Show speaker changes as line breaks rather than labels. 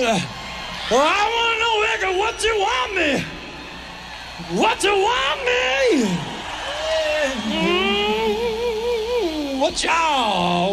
I want to know, Edgar, what you want me? What you want me? What y'all